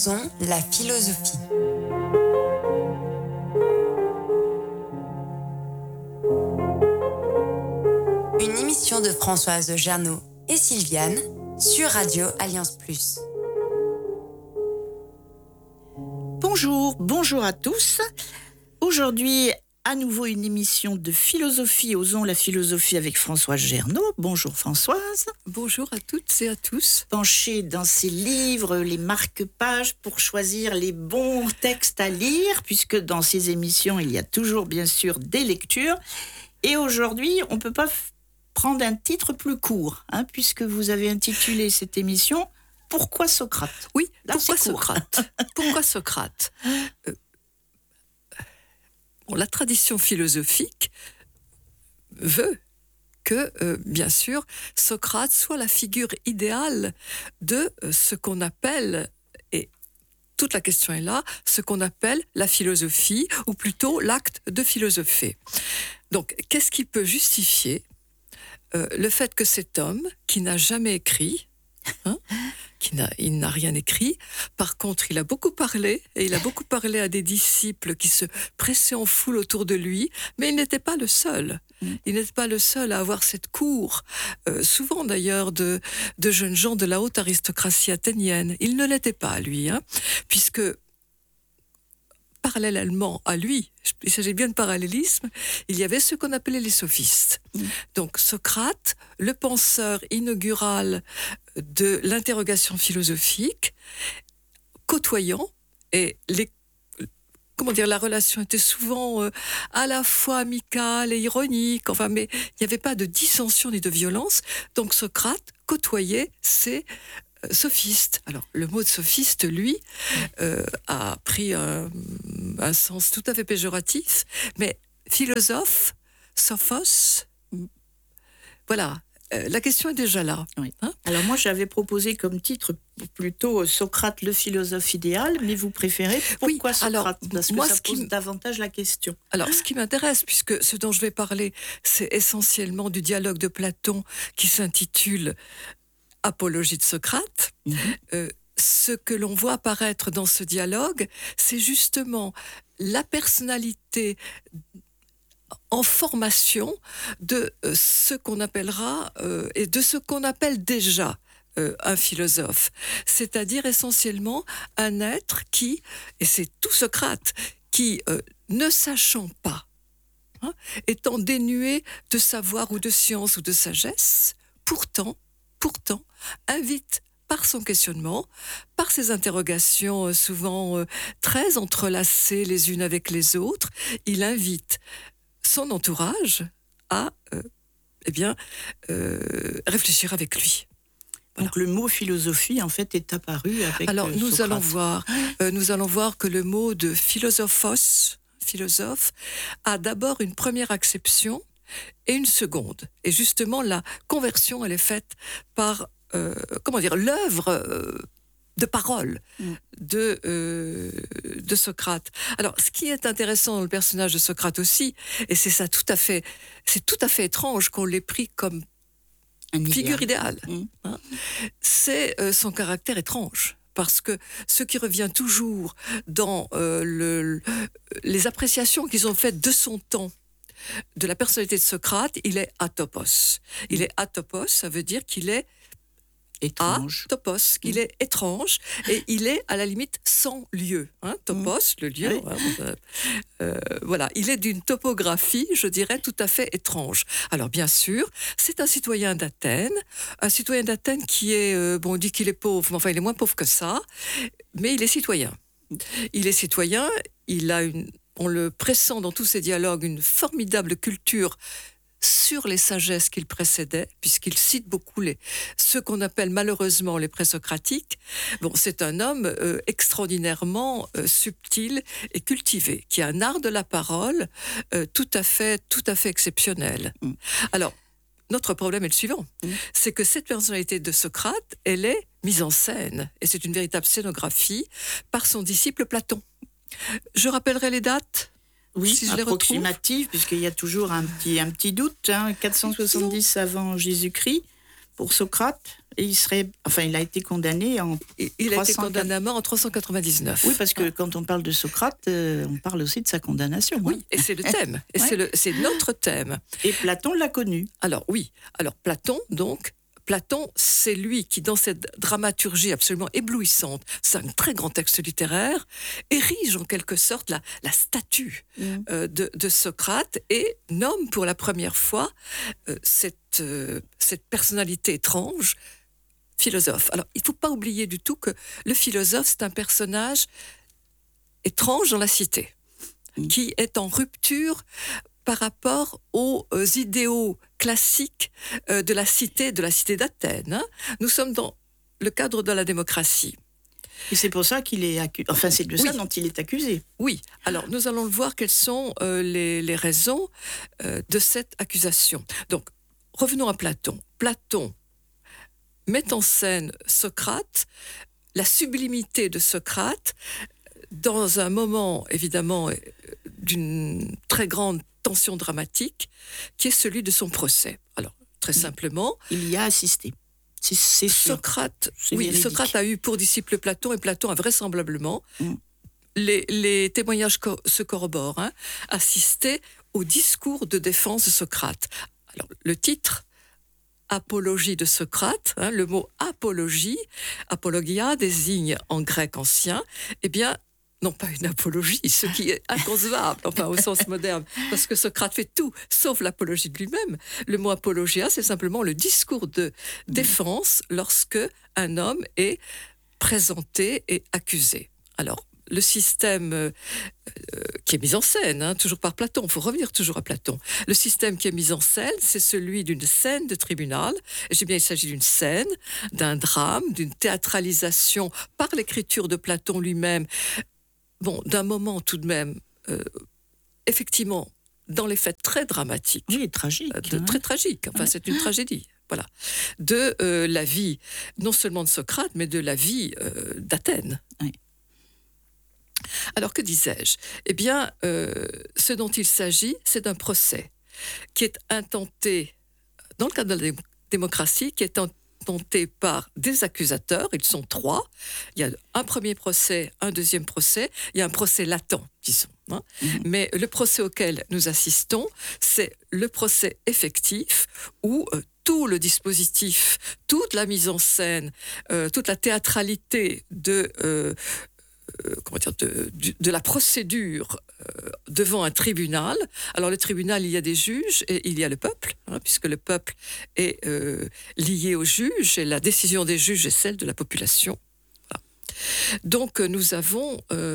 Osons la philosophie. Une émission de Françoise Gernaud et Sylviane sur Radio Alliance Plus. Bonjour à tous. Aujourd'hui, à nouveau une émission de philosophie, Osons la philosophie avec Françoise Gernaud. Bonjour Françoise. Bonjour à toutes et à tous. Penchée dans ses livres, les marque-pages pour choisir les bons textes à lire, puisque dans ces émissions, il y a toujours bien sûr des lectures. Et aujourd'hui, on ne peut pas prendre un titre plus court, puisque vous avez intitulé cette émission « Pourquoi Socrate ?» Oui, là, pourquoi Socrate ? Pourquoi Socrate ? La tradition philosophique veut que, bien sûr, Socrate soit la figure idéale de ce qu'on appelle, et toute la question est là, ce qu'on appelle la philosophie, ou plutôt l'acte de philosopher. Donc, qu'est-ce qui peut justifier le fait que cet homme, qui n'a jamais écrit, il n'a rien écrit. Par contre, il a beaucoup parlé, et il a beaucoup parlé à des disciples qui se pressaient en foule autour de lui, mais il n'était pas le seul. Il n'était pas le seul à avoir cette cour, souvent d'ailleurs de jeunes gens de la haute aristocratie athénienne. Il ne l'était pas, lui, puisque parallèlement à lui, il s'agit bien de parallélisme, il y avait ce qu'on appelait les sophistes. Donc Socrate, le penseur inaugural de l'interrogation philosophique, côtoyant, et la relation était souvent à la fois amicale et ironique, mais il n'y avait pas de dissension ni de violence. Donc Socrate côtoyait ces sophiste. Alors, le mot de sophiste, lui, a pris un sens tout à fait péjoratif, mais philosophe, sophos, voilà, la question est déjà là. Oui. Alors moi, j'avais proposé comme titre plutôt Socrate, le philosophe idéal, mais vous préférez pourquoi Socrate ? Parce que ça pose davantage la question. Alors, ce qui m'intéresse, puisque ce dont je vais parler, c'est essentiellement du dialogue de Platon qui s'intitule Apologie de Socrate. Ce que l'on voit apparaître dans ce dialogue, c'est justement la personnalité en formation de ce qu'on appellera et de ce qu'on appelle déjà un philosophe, c'est-à-dire essentiellement un être qui, et c'est tout Socrate, qui ne sachant pas, étant dénué de savoir ou de science ou de sagesse, pourtant, invite par son questionnement, par ses interrogations souvent très entrelacées les unes avec les autres, il invite son entourage à réfléchir avec lui. Voilà. Donc le mot philosophie en fait est apparu avec Alors nous Socrate. allons voir que le mot de philosophos, philosophe, a d'abord une première acception et une seconde. Et justement, la conversion, elle est faite par, l'œuvre de parole de Socrate. Alors, ce qui est intéressant dans le personnage de Socrate aussi, et c'est tout à fait étrange qu'on l'ait pris comme figure idéale, c'est son caractère étrange. Parce que ce qui revient toujours dans les appréciations qu'ils ont faites de son temps, de la personnalité de Socrate, il est atopos. Il est atopos, ça veut dire qu'il est étrange. Topos, qu'il est étrange, et il est à la limite sans lieu. Topos, le lieu. Voilà, il est d'une topographie, je dirais, tout à fait étrange. Alors bien sûr, c'est un citoyen d'Athènes qui est, on dit qu'il est pauvre, mais enfin il est moins pauvre que ça, mais il est citoyen. Il a on le pressent dans tous ses dialogues, une formidable culture sur les sagesses qu'il précédait, puisqu'il cite beaucoup ceux qu'on appelle malheureusement les présocratiques. C'est un homme extraordinairement subtil et cultivé, qui a un art de la parole tout à fait exceptionnel. Alors, notre problème est le suivant, c'est que cette personnalité de Socrate, elle est mise en scène, et c'est une véritable scénographie, par son disciple Platon. Je rappellerai les dates. Oui, si je approximative, puisqu'il y a toujours un petit doute. 470 avant Jésus-Christ pour Socrate. Et il a été condamné en Il a été condamné à mort en 399. Oui, parce que quand on parle de Socrate, on parle aussi de sa condamnation. Oui, et c'est le thème. Et c'est notre thème. Et Platon l'a connu. Alors oui, Platon, c'est lui qui, dans cette dramaturgie absolument éblouissante, c'est un très grand texte littéraire, érige en quelque sorte la statue de Socrate et nomme pour la première fois cette personnalité étrange, philosophe. Alors, il ne faut pas oublier du tout que le philosophe, c'est un personnage étrange dans la cité, qui est en rupture par rapport aux idéaux classiques de la cité d'Athènes. Hein. Nous sommes dans le cadre de la démocratie. Et c'est pour ça qu'il est accusé. Enfin, c'est de ça dont il est accusé. Oui. Alors, nous allons le voir quelles sont les raisons de cette accusation. Donc, revenons à Platon. Platon met en scène Socrate, la sublimité de Socrate, dans un moment, évidemment, d'une très grande tension dramatique, qui est celui de son procès. Alors, très simplement... Il y a assisté. C'est Socrate, Socrate a eu pour disciple Platon, et Platon a vraisemblablement, les témoignages se corroborent, assisté au discours de défense de Socrate. Alors, le titre... Apologie de Socrate, le mot apologie, apologia désigne en grec ancien, non pas une apologie, ce qui est inconcevable, au sens moderne, parce que Socrate fait tout, sauf l'apologie de lui-même. Le mot apologia, c'est simplement le discours de défense lorsque un homme est présenté et accusé. Alors, le système qui est mis en scène, toujours par Platon, il faut revenir toujours à Platon. Le système qui est mis en scène, c'est celui d'une scène de tribunal. Et il s'agit d'une scène, d'un drame, d'une théâtralisation par l'écriture de Platon lui-même, d'un moment tout de même, effectivement, dans les faits très dramatiques. Oui, tragique. Très tragique, c'est une tragédie. Voilà, de la vie, non seulement de Socrate, mais de la vie d'Athènes. Oui. Alors, que disais-je ? Ce dont il s'agit, c'est d'un procès qui est intenté, dans le cadre de la démocratie, qui est intenté par des accusateurs. Ils sont 3. Il y a un premier procès, un deuxième procès. Il y a un procès latent, disons. Mais le procès auquel nous assistons, c'est le procès effectif où tout le dispositif, toute la mise en scène, toute la théâtralité de la procédure devant un tribunal. Alors, le tribunal, il y a des juges et il y a le peuple, puisque le peuple est lié aux juges et la décision des juges est celle de la population. Voilà. Donc, nous avons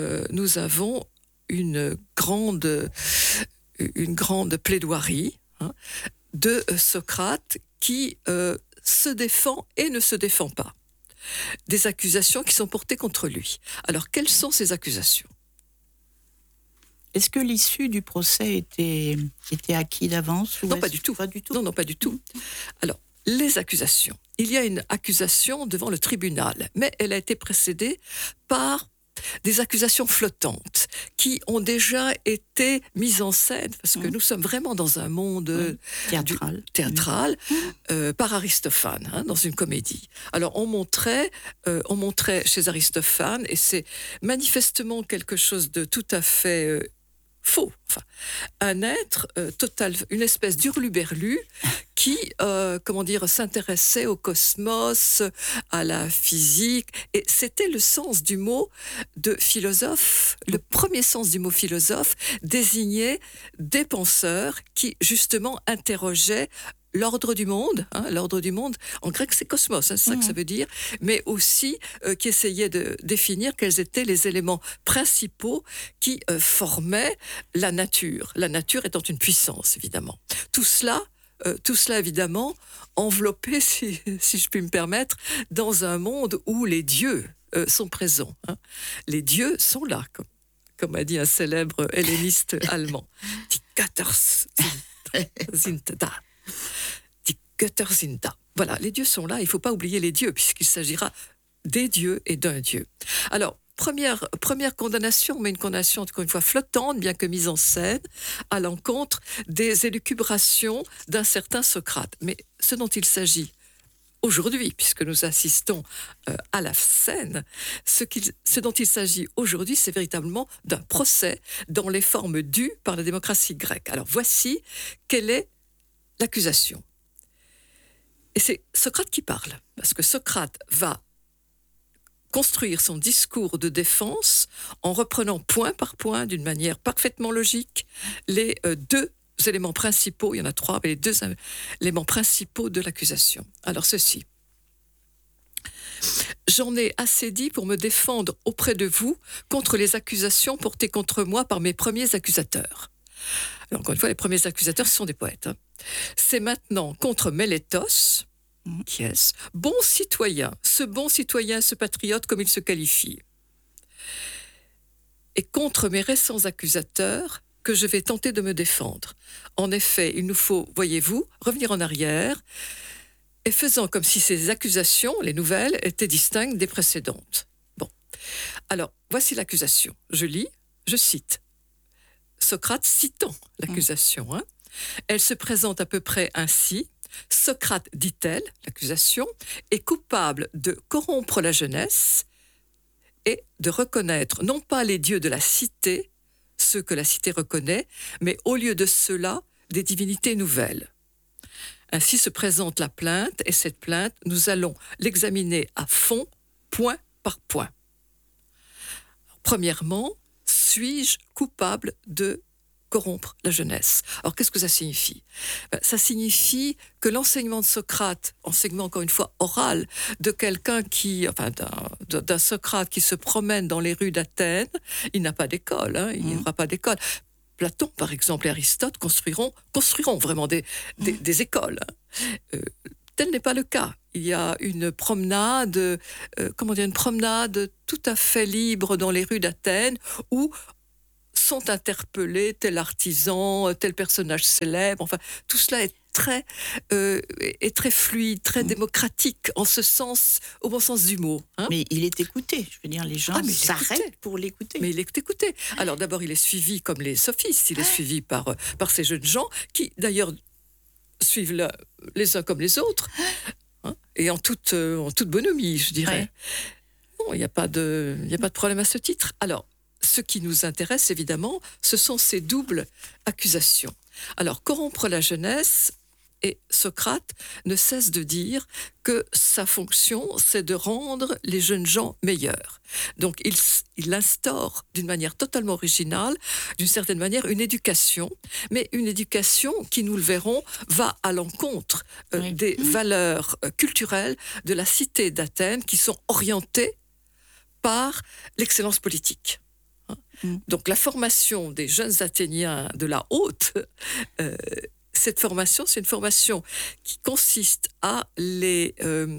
une grande plaidoirie de Socrate qui se défend et ne se défend pas des accusations qui sont portées contre lui. Alors, quelles sont ces accusations ? Est-ce que l'issue du procès était acquis d'avance ? Non, pas du tout. Pas du tout. Non, pas du tout. Alors, les accusations. Il y a une accusation devant le tribunal, mais elle a été précédée par des accusations flottantes qui ont déjà été mises en scène, parce que nous sommes vraiment dans un monde théâtral par Aristophane, dans une comédie. Alors, on montrait chez Aristophane, et c'est manifestement quelque chose de tout à fait faux. Un être total, une espèce d'hurluberlu qui, s'intéressait au cosmos, à la physique, et c'était le sens du mot de philosophe. Le premier sens du mot philosophe désignait des penseurs qui, justement, interrogeaient l'ordre du monde. L'ordre du monde, en grec, c'est cosmos, c'est ça que ça veut dire, mais aussi qui essayait de définir quels étaient les éléments principaux qui formaient la nature étant une puissance, évidemment. Tout cela, évidemment, enveloppé, si je puis me permettre, dans un monde où les dieux sont présents. Les dieux sont là, comme a dit un célèbre helléniste allemand. Die Götter sind da. Die Götter sind da. Voilà, les dieux sont là, il ne faut pas oublier les dieux, puisqu'il s'agira des dieux et d'un dieu. Alors, première condamnation, mais une condamnation, encore une fois, flottante, bien que mise en scène, à l'encontre des élucubrations d'un certain Socrate. Mais ce dont il s'agit aujourd'hui, puisque nous assistons à la scène, ce dont il s'agit aujourd'hui, c'est véritablement d'un procès dans les formes dues par la démocratie grecque. Alors voici quelle est l'accusation. Et c'est Socrate qui parle, parce que Socrate va construire son discours de défense en reprenant point par point, d'une manière parfaitement logique, les deux éléments principaux, il y en a trois, mais les deux éléments principaux de l'accusation. Alors ceci. J'en ai assez dit pour me défendre auprès de vous contre les accusations portées contre moi par mes premiers accusateurs. Alors, encore une fois, les premiers accusateurs, ce sont des poètes. C'est maintenant contre Mélétos, qui est-ce ? Bon citoyen, ce patriote comme il se qualifie. Et contre mes récents accusateurs que je vais tenter de me défendre. En effet, il nous faut, voyez-vous, revenir en arrière et faisant comme si ces accusations, les nouvelles, étaient distinctes des précédentes. Bon. Alors, voici l'accusation. Je lis, je cite. Socrate citant l'accusation. Elle se présente à peu près ainsi. Socrate, dit-elle, l'accusation, est coupable de corrompre la jeunesse et de reconnaître non pas les dieux de la cité, ceux que la cité reconnaît, mais au lieu de cela, des divinités nouvelles. Ainsi se présente la plainte, et cette plainte, nous allons l'examiner à fond, point par point. Premièrement, suis-je coupable de corrompre la jeunesse? Alors, qu'est-ce que ça signifie? Ça signifie que l'enseignement de Socrate, enseignement encore une fois oral, de quelqu'un qui, enfin, d'un Socrate qui se promène dans les rues d'Athènes, il n'a pas d'école, il n'y aura pas d'école. Platon, par exemple, et Aristote construiront vraiment des écoles. Tel n'est pas le cas. Il y a une promenade, une promenade tout à fait libre dans les rues d'Athènes où sont interpellés tel artisan, tel personnage célèbre. Enfin, tout cela est très fluide, très démocratique, en ce sens, au bon sens du mot. Mais il est écouté. Je veux dire, les gens s'arrêtent pour l'écouter. Mais il est écouté. Alors d'abord, il est suivi comme les sophistes. Il est suivi par ces jeunes gens qui, d'ailleurs, suivent les uns comme les autres, et en toute bonhomie, je dirais. Ouais. Bon, il n'y a pas de problème à ce titre. Alors, ce qui nous intéresse, évidemment, ce sont ces doubles accusations. Alors, corrompre la jeunesse, et Socrate ne cesse de dire que sa fonction, c'est de rendre les jeunes gens meilleurs. Donc, il instaure d'une manière totalement originale, d'une certaine manière, une éducation, mais une éducation qui, nous le verrons, va à l'encontre des valeurs culturelles de la cité d'Athènes qui sont orientées par l'excellence politique. Donc la formation des jeunes Athéniens de la haute, cette formation, c'est une formation qui consiste à les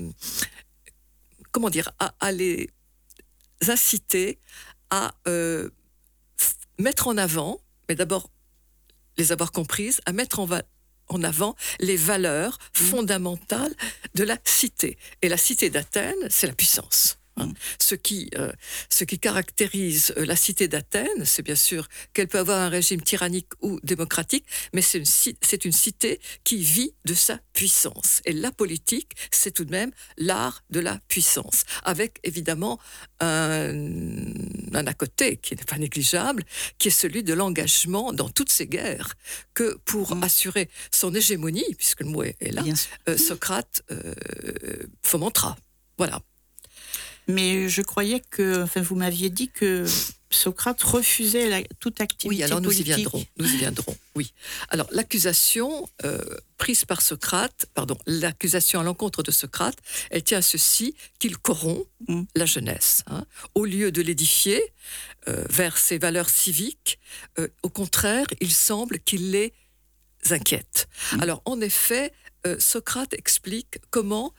à les inciter à mettre en avant, mais d'abord les avoir comprises, à mettre en avant les valeurs fondamentales de la cité. Et la cité d'Athènes, c'est la puissance. Ce qui caractérise la cité d'Athènes, c'est bien sûr qu'elle peut avoir un régime tyrannique ou démocratique, mais c'est une cité qui vit de sa puissance. Et la politique, c'est tout de même l'art de la puissance, avec évidemment un à côté qui n'est pas négligeable, qui est celui de l'engagement dans toutes ces guerres, que pour assurer son hégémonie, puisque le mot est là, Socrate fomentera. Voilà. Mais je croyais vous m'aviez dit que Socrate refusait toute activité politique. Oui, alors nous y viendrons, oui. Alors, l'accusation prise par Socrate, l'accusation à l'encontre de Socrate, elle tient à ceci, qu'il corrompt la jeunesse. Au lieu de l'édifier vers ses valeurs civiques, au contraire, il semble qu'il les inquiète. Alors, en effet, Socrate explique comment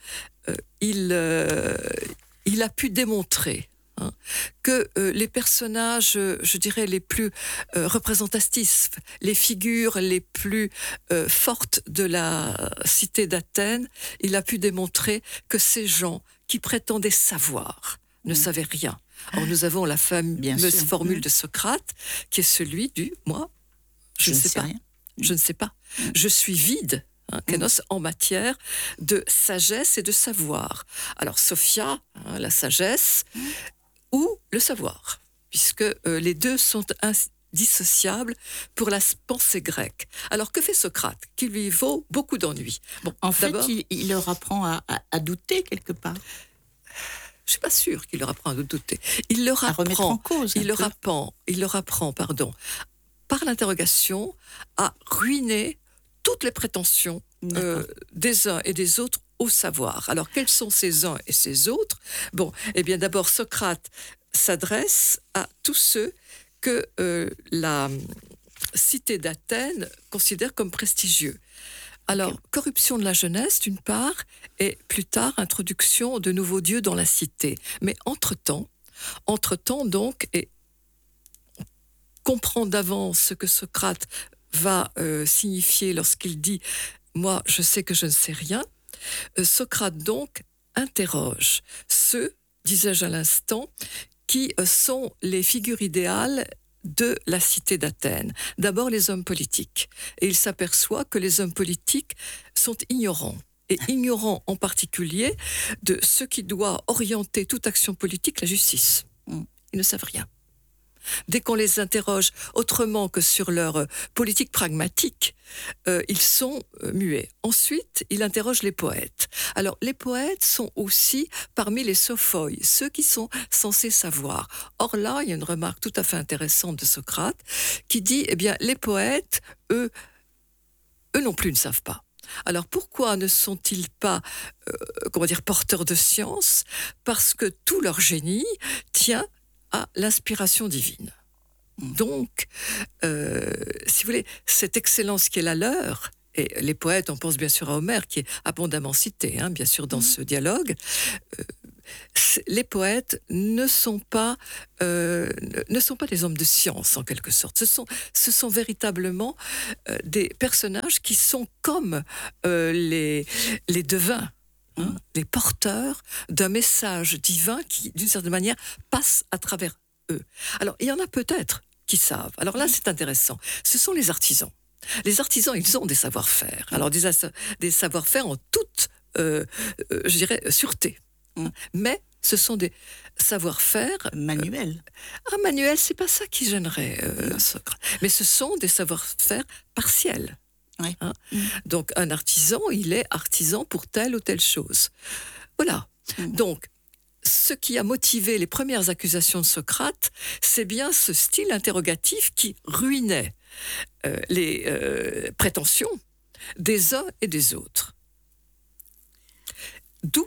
il a pu démontrer que les personnages, je dirais, les plus représentatifs, les figures les plus fortes de la cité d'Athènes, il a pu démontrer que ces gens qui prétendaient savoir ne savaient rien. Or, nous avons la fameuse formule de Socrate, qui est celui du « moi, je ne sais pas. Je ne sais pas. Je suis vide. » Kénos, en matière de sagesse et de savoir. Alors, Sophia, la sagesse, ou le savoir, puisque les deux sont indissociables pour la pensée grecque. Alors, que fait Socrate, qui lui vaut beaucoup d'ennuis? Bon, en fait, il leur apprend à douter quelque part. Je suis pas sûre qu'il leur apprend à douter. Il leur à remettre en cause. Il leur apprend, par l'interrogation, à ruiner toutes les prétentions des uns et des autres au savoir. Alors, quels sont ces uns et ces autres? Bon, eh bien, d'abord, Socrate s'adresse à tous ceux que la cité d'Athènes considère comme prestigieux. Alors, corruption de la jeunesse, d'une part, et plus tard, introduction de nouveaux dieux dans la cité. Mais entre-temps donc, et on comprend d'avance ce que Socrate va signifier lorsqu'il dit « Moi, je sais que je ne sais rien », Socrate donc interroge ceux, disais-je à l'instant, qui sont les figures idéales de la cité d'Athènes. D'abord les hommes politiques. Et il s'aperçoit que les hommes politiques sont ignorants. Et ignorants en particulier de ce qui doit orienter toute action politique, la justice. Ils ne savent rien. Dès qu'on les interroge autrement que sur leur politique pragmatique, ils sont muets. Ensuite, il interroge les poètes. Alors, les poètes sont aussi parmi les sophoi, ceux qui sont censés savoir. Or là, il y a une remarque tout à fait intéressante de Socrate qui dit, eh bien, les poètes, eux non plus ne savent pas. Alors pourquoi ne sont-ils pas, porteurs de science? Parce que tout leur génie tient à l'inspiration divine. Donc, si vous voulez, cette excellence qui est la leur, et les poètes, on pense bien sûr à Homère, qui est abondamment cité, bien sûr, dans ce dialogue, les poètes ne sont pas des hommes de science, en quelque sorte. Ce sont véritablement des personnages qui sont comme les devins, les porteurs d'un message divin qui, d'une certaine manière, passe à travers eux. Alors, il y en a peut-être qui savent. Alors là, c'est intéressant. Ce sont les artisans. Les artisans, ils ont des savoir-faire. Alors, des savoir-faire en toute, je dirais, sûreté. Mais ce sont des savoir-faire... Manuels. Manuel, c'est pas ça qui gênerait Socrate. Mais ce sont des savoir-faire partiels. Oui. Donc, un artisan, il est artisan pour telle ou telle chose. Voilà. Donc, ce qui a motivé les premières accusations de Socrate, c'est bien ce style interrogatif qui ruinait les prétentions des uns et des autres. D'où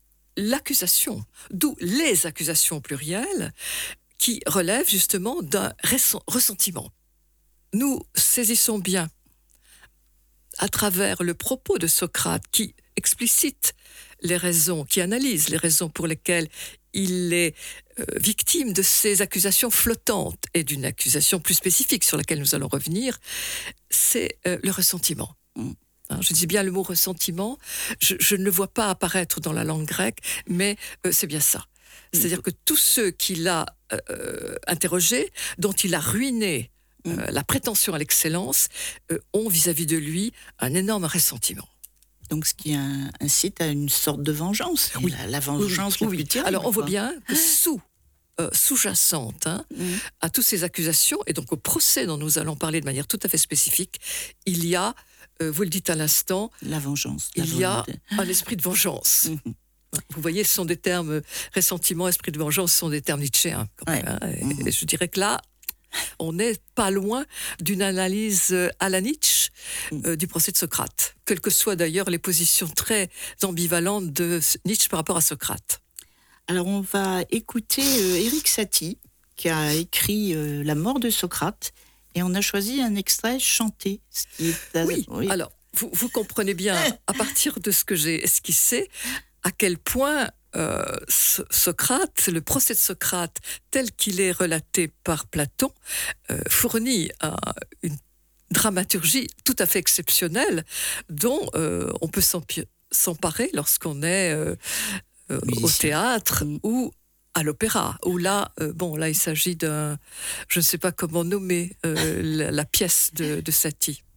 les accusations plurielles qui relèvent justement d'un ressentiment. Nous saisissons bien à travers le propos de Socrate qui explicite les raisons, qui analyse les raisons pour lesquelles il est victime de ces accusations flottantes et d'une accusation plus spécifique sur laquelle nous allons revenir, c'est le ressentiment. Je dis bien le mot ressentiment, je ne le vois pas apparaître dans la langue grecque, mais c'est bien ça. C'est-à-dire que tous ceux qu'il a interrogés, dont il a ruiné la prétention à l'excellence, ont vis-à-vis de lui un énorme ressentiment. Donc, ce qui incite à une sorte de vengeance. Oui. La vengeance la plus terrible. Alors, on voit bien que sous-jacente à toutes ces accusations, et donc au procès dont nous allons parler de manière tout à fait spécifique, il y a, vous le dites à l'instant, la vengeance. Il y a un esprit de vengeance. Vous voyez, ce sont des termes, ressentiment, esprit de vengeance, ce sont des termes nietzschéens. Et je dirais que là, on n'est pas loin d'une analyse à la Nietzsche du procès de Socrate, quelles que soient d'ailleurs les positions très ambivalentes de Nietzsche par rapport à Socrate. Alors on va écouter Éric Satie, qui a écrit La mort de Socrate, et on a choisi un extrait chanté. Oui, alors vous comprenez bien, à partir de ce que j'ai esquissé, à quel point Socrate, le procès de Socrate tel qu'il est relaté par Platon, fournit une dramaturgie tout à fait exceptionnelle dont on peut s'emparer lorsqu'on est au théâtre ou à l'opéra, où là, là il s'agit d'un, je ne sais pas comment nommer la pièce de Satie.